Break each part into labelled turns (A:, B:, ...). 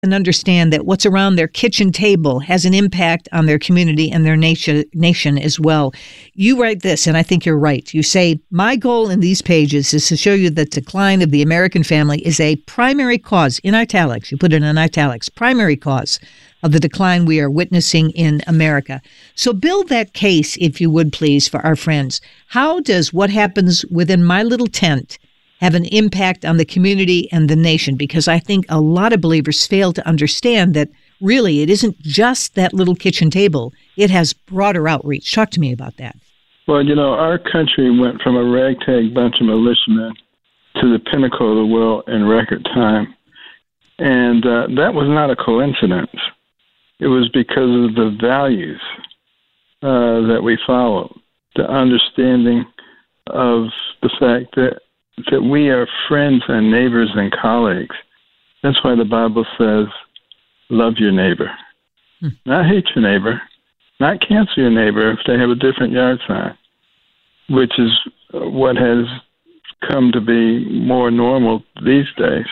A: and understand that what's around their kitchen table has an impact on their community and their nation as well. You write this, and I think you're right. You say, my goal in these pages is to show you that the decline of the American family is a primary cause, in italics, you put it in italics, primary cause of the decline we are witnessing in America. So build that case, if you would please, for our friends. How does what happens within my little tent have an impact on the community and the nation? Because I think a lot of believers fail to understand that really it isn't just that little kitchen table. It has broader outreach. Talk to me about that.
B: Well, our country went from a ragtag bunch of militiamen to the pinnacle of the world in record time. And that was not a coincidence. It was because of the values that we followed, the understanding of the fact that we are friends and neighbors and colleagues. That's why the Bible says, love your neighbor. Not hate your neighbor, not cancel your neighbor if they have a different yard sign, which is what has come to be more normal these days.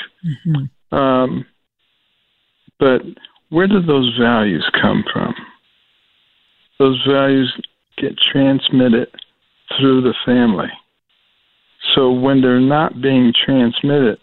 B: But where do those values come from? Those values get transmitted through the family. So when they're not being transmitted,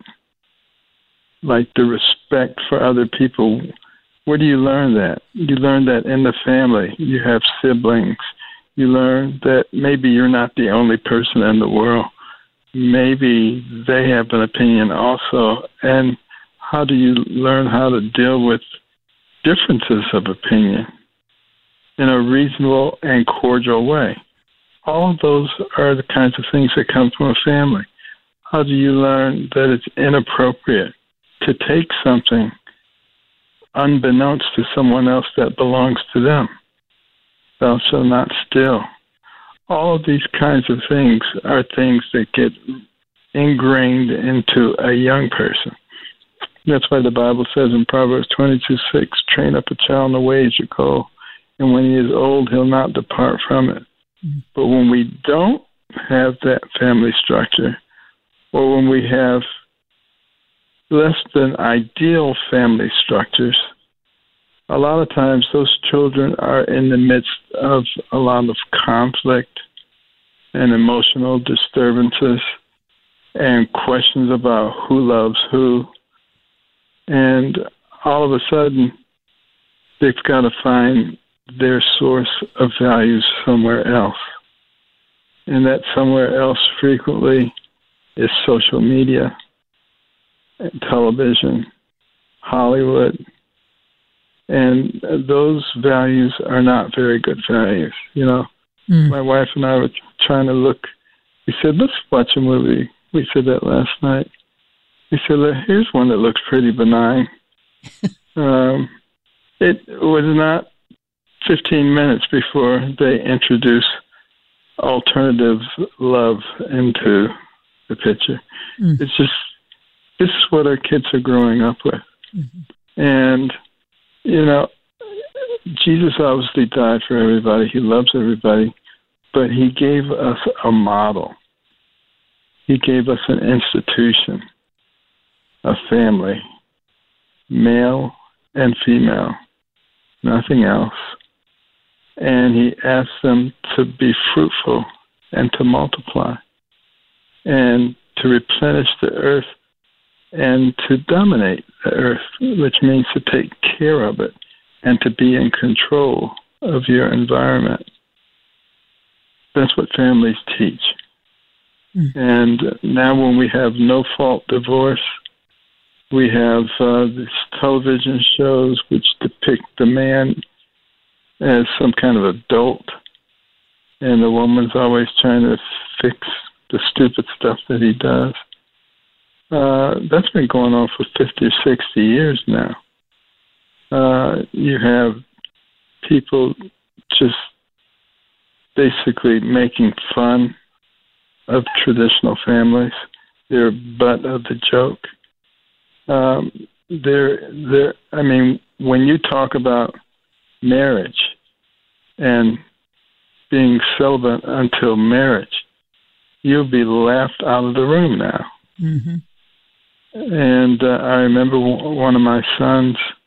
B: like the respect for other people, where do you learn that? You learn that in the family. You have siblings. You learn that maybe you're not the only person in the world. Maybe they have an opinion also. And how do you learn how to deal with differences of opinion in a reasonable and cordial way? All of those are the kinds of things that come from a family. How do you learn that it's inappropriate to take something unbeknownst to someone else that belongs to them? Thou shalt not steal. All of these kinds of things are things that get ingrained into a young person. That's why the Bible says in Proverbs 22:6, train up a child in the way he should go, and when he is old, he'll not depart from it. But when we don't have that family structure, or when we have less than ideal family structures, a lot of times those children are in the midst of a lot of conflict and emotional disturbances and questions about who loves who. And all of a sudden, they've got to find their source of values somewhere else. And that somewhere else frequently is social media, television, Hollywood. And those values are not very good values. My wife and I were trying to look. We said, let's watch a movie. We said that last night. We said, here's one that looks pretty benign. It was not 15 minutes before they introduced alternative love into the picture. It's just, this is what our kids are growing up with. And, Jesus obviously died for everybody. He loves everybody. But he gave us a model. He gave us an institution, a family, male and female, nothing else. And he asked them to be fruitful and to multiply and to replenish the earth and to dominate the earth, which means to take care of it and to be in control of your environment. That's what families teach. And now when we have no-fault divorce, we have these television shows which depict the man as some kind of adult, and the woman's always trying to fix the stupid stuff that he does. That's been going on for 50 or 60 years now. You have people just basically making fun of traditional families. They're butt of the joke. When you talk about marriage and being celibate until marriage, you'll be laughed out of the room now. And I remember one of my sons